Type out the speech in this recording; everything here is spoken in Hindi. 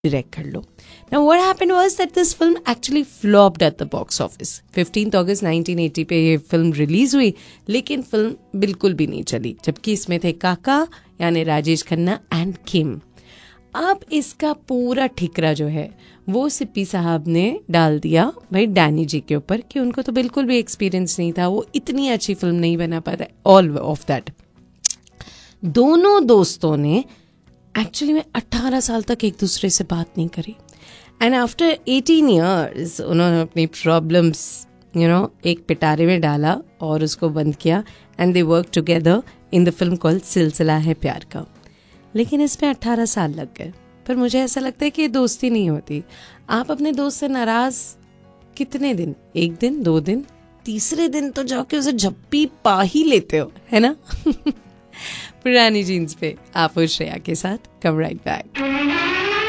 डायरेक्ट कर लो। Now what happened was that this film actually flopped at the box office. 15 अगस्त 1980 पे ये फिल्म रिलीज हुई, लेकिन फिल्म बिल्कुल भी नहीं चली, जबकि इसमें थे काका यानी राजेश खन्ना एंड किम। अब इसका पूरा ठिकरा जो है वो सिप्पी साहब ने डाल दिया भाई डैनी जी के ऊपर कि उनको तो बिल्कुल भी एक्सपीरियंस नहीं था, वो इतनी अच्छी फिल्म नहीं बना पाता। ऑल ऑफ दैट दोनों दोस्तों ने एक्चुअली में 18 साल तक एक दूसरे से बात नहीं करी, एंड आफ्टर 18 ईयर्स उन्होंने अपनी प्रॉब्लम्स एक पिटारे में डाला और उसको बंद किया, and they work together in the film called सिलसिला है प्यार का। लेकिन इसमें 18 साल लग गए। पर मुझे ऐसा लगता है कि ये दोस्ती नहीं होती। आप अपने दोस्त से नाराज कितने दिन, 1 दिन 2 दिन, तीसरे दिन तो जाके उसे झप्पी पा ही लेते हो, है ना। पुरानी जीन्स पे आप श्रेया के साथ कम राइट बैक।